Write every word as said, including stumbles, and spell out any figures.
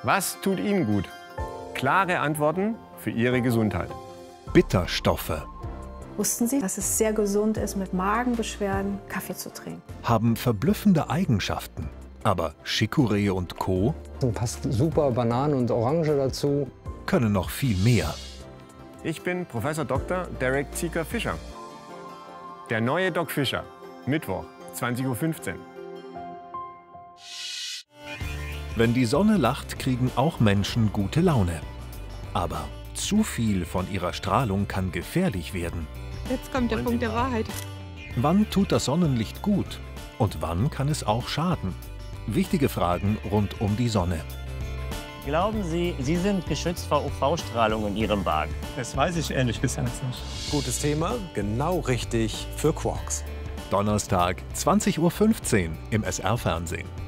Was tut Ihnen gut? Klare Antworten für Ihre Gesundheit. Bitterstoffe. Wussten Sie, dass es sehr gesund ist, mit Magenbeschwerden Kaffee zu trinken? Haben verblüffende Eigenschaften. Aber Chicorée und Co. Dann passt super Bananen und Orange dazu. Können noch viel mehr. Ich bin Professor Doktor Derek Zieker-Fischer. Der neue Doc Fischer. Mittwoch, zwanzig Uhr fünfzehn. Wenn die Sonne lacht, kriegen auch Menschen gute Laune. Aber zu viel von ihrer Strahlung kann gefährlich werden. Jetzt kommt der Punkt der Wahrheit. Wann tut das Sonnenlicht gut? Und wann kann es auch schaden? Wichtige Fragen rund um die Sonne. Glauben Sie, Sie sind geschützt vor U V-Strahlung in Ihrem Wagen? Das weiß ich ehrlich gesagt nicht. Gutes Thema, genau richtig für Quarks. Donnerstag, zwanzig Uhr fünfzehn im S R-Fernsehen.